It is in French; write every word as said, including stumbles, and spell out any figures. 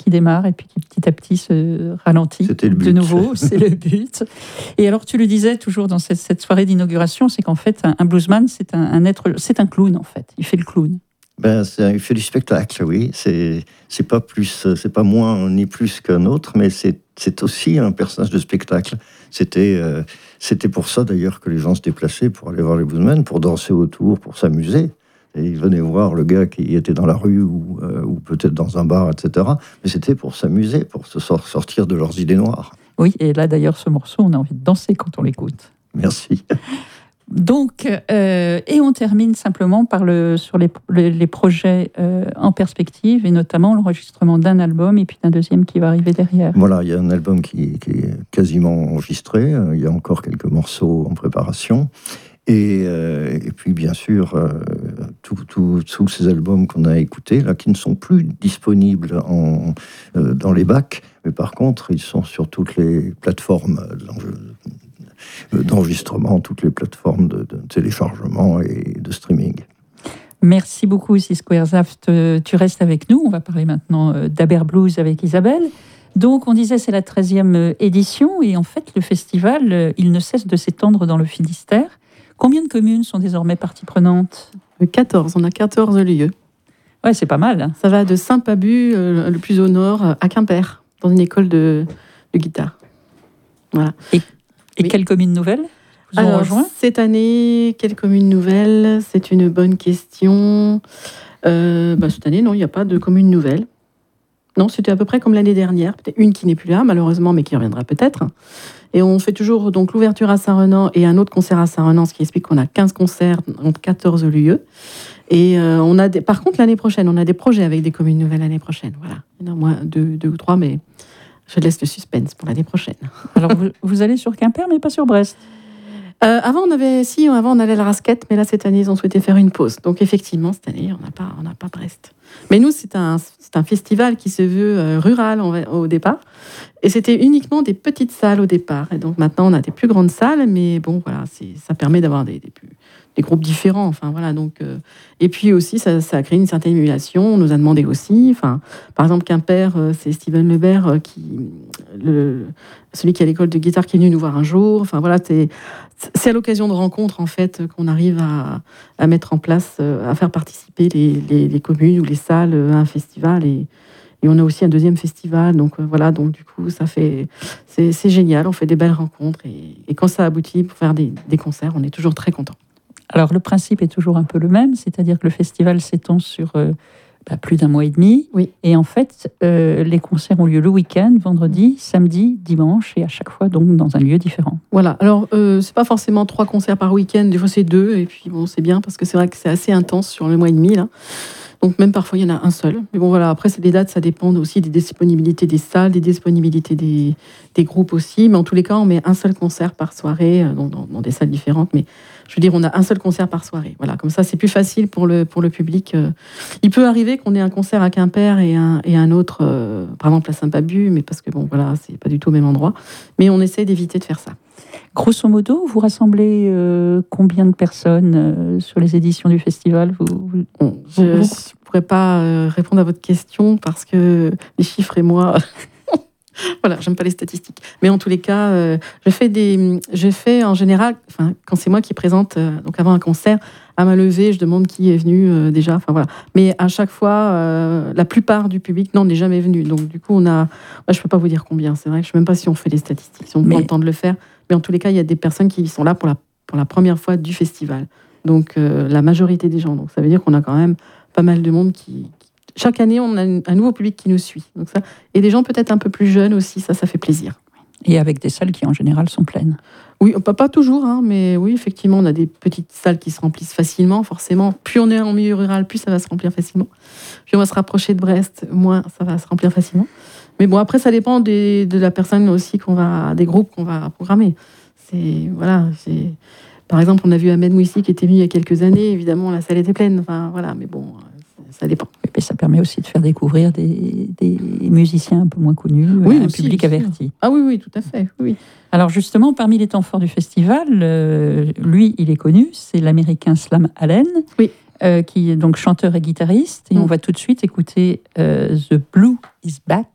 qui démarre et puis qui petit à petit se ralentit C'était le but. de nouveau. C'est le but. Et alors, tu le disais toujours dans cette, cette soirée d'inauguration, c'est qu'en fait, un, un bluesman, c'est un, un être, c'est un clown en fait. Il fait le clown. Ben, c'est, il fait du spectacle, oui. C'est, c'est pas plus, c'est pas moins ni plus qu'un autre, mais c'est, c'est aussi un personnage de spectacle. C'était, euh, c'était pour ça d'ailleurs que les gens se déplaçaient pour aller voir les bluesmen, pour danser autour, pour s'amuser. Et ils venaient voir le gars qui était dans la rue ou, euh, ou peut-être dans un bar, et cetera. Mais c'était pour s'amuser, pour se sor- sortir de leurs idées noires. Oui, et là d'ailleurs, ce morceau, on a envie de danser quand on l'écoute. Merci. Donc, euh, et on termine simplement par le, sur les, les, les projets euh, en perspective, et notamment l'enregistrement d'un album et puis d'un deuxième qui va arriver derrière. Voilà, il y a un album qui, qui est quasiment enregistré. Il y a encore quelques morceaux en préparation. Et, euh, et puis, bien sûr, euh, tous ces albums qu'on a écoutés, là, qui ne sont plus disponibles en, euh, dans les bacs, mais par contre, ils sont sur toutes les plateformes d'enregistrement, toutes les plateformes de, de téléchargement et de streaming. Merci beaucoup, Six Squares Aft. Tu restes avec nous. On va parler maintenant d'Aber Blues avec Isabelle. Donc, on disait c'est la treizième édition et en fait, le festival, il ne cesse de s'étendre dans le Finistère. Combien de communes sont désormais partie prenante ? quatorze, on a quatorze lieux. Ouais, c'est pas mal. Ça va de Saint-Pabu, euh, le plus au nord, à Quimper, dans une école de, de guitare. Voilà. Et, et oui. Quelles communes nouvelles vous ont Alors, rejoint ? Cette année, quelles communes nouvelles ? C'est une bonne question. Euh, bah, cette année, non, il n'y a pas de communes nouvelles. Non, c'était à peu près comme l'année dernière. Peut-être une qui n'est plus là, malheureusement, mais qui reviendra peut-être. Et on fait toujours donc l'ouverture à Saint-Renan et un autre concert à Saint-Renan, ce qui explique qu'on a quinze concerts dans quatorze lieux. Et euh, on a des... par contre, l'année prochaine, on a des projets avec des communes nouvelles l'année prochaine. Voilà. Il y en a moins deux, deux ou trois, mais je laisse le suspense pour l'année prochaine. Alors, vous, vous allez sur Quimper, mais pas sur Brest ? Euh, avant, on avait, si, avant, on allait à la Rasquette, mais là, cette année, ils ont souhaité faire une pause. Donc, effectivement, cette année, on n'a pas, on n'a pas Brest. Mais nous, c'est un, c'est un festival qui se veut euh, rural on, au départ. Et c'était uniquement des petites salles au départ. Et donc, maintenant, on a des plus grandes salles, mais bon, voilà, c'est, ça permet d'avoir des, des, des groupes différents. Enfin, voilà, donc, euh, et puis aussi, ça, ça a créé une certaine émulation. On nous a demandé aussi, enfin, par exemple, Quimper, euh, c'est Steven Lebert, euh, qui, le, celui qui a l'école de guitare, qui est venu nous voir un jour. Enfin, voilà, c'est, c'est à l'occasion de rencontres, en fait, qu'on arrive à, à mettre en place, à faire participer les, les, les communes ou les salles à un festival. Et, et on a aussi un deuxième festival. Donc, voilà, donc du coup, ça fait, c'est, c'est génial. On fait des belles rencontres. Et, et quand ça aboutit pour faire des, des concerts, on est toujours très contents. Alors, le principe est toujours un peu le même, c'est-à-dire que le festival s'étend sur euh, bah, plus d'un mois et demi. Oui. Et en fait, euh, les concerts ont lieu le week-end, vendredi, samedi, dimanche, et à chaque fois, donc, dans un lieu différent. Voilà. Alors, euh, c'est pas forcément trois concerts par week-end, des fois c'est deux, et puis bon, c'est bien, parce que c'est vrai que c'est assez intense sur le mois et demi, là. Donc, même parfois, il y en a un seul. Mais bon, voilà, après, les dates, ça dépend aussi des disponibilités des salles, des disponibilités des, des groupes aussi. Mais en tous les cas, on met un seul concert par soirée, euh, dans, dans, dans des salles différentes. Mais je veux dire, on a un seul concert par soirée. Voilà, comme ça, c'est plus facile pour le, pour le public. Il peut arriver qu'on ait un concert à Quimper et un, et un autre, euh, par exemple, à Saint-Pabu, mais parce que, bon, voilà, c'est pas du tout au même endroit. Mais on essaie d'éviter de faire ça. Grosso modo, vous rassemblez euh, combien de personnes euh, sur les éditions du festival vous, vous, bon, Je ne pourrais pas euh, répondre à votre question parce que les chiffres et moi... Voilà, j'aime pas les statistiques. Mais en tous les cas, euh, je fais des, je fais en général, enfin, quand c'est moi qui présente, euh, donc avant un concert, à ma levée, je demande qui est venu euh, déjà. Enfin voilà. Mais à chaque fois, euh, la plupart du public non n'est jamais venu. Donc du coup, on a, moi, je peux pas vous dire combien. C'est vrai que je sais même pas si on fait les statistiques, si on prend le temps de le faire. Mais en tous les cas, il y a des personnes qui sont là pour la pour la première fois du festival. Donc euh, la majorité des gens. Donc ça veut dire qu'on a quand même pas mal de monde qui Chaque année, on a un nouveau public qui nous suit. Donc ça, et des gens peut-être un peu plus jeunes aussi, ça, ça fait plaisir. Et avec des salles qui, en général, sont pleines. Oui, pas, pas toujours, hein, mais oui, effectivement, on a des petites salles qui se remplissent facilement, forcément. Plus on est en milieu rural, plus ça va se remplir facilement. Plus on va se rapprocher de Brest, moins ça va se remplir facilement. Mais bon, après, ça dépend des, de la personne aussi, qu'on va, des groupes qu'on va programmer. C'est, voilà, c'est... Par exemple, on a vu Ahmed Mouissi qui était venu il y a quelques années. Évidemment, la salle était pleine. Enfin, voilà, mais bon... Ça dépend. Et ça permet aussi de faire découvrir des, des musiciens un peu moins connus, oui, un aussi, public aussi. averti. Ah oui, oui, tout à fait. Oui. Alors justement, parmi les temps forts du festival, euh, lui, il est connu, c'est l'Américain Slam Allen, oui. euh, qui est donc chanteur et guitariste. Et mmh. on va tout de suite écouter euh, The Blue is Back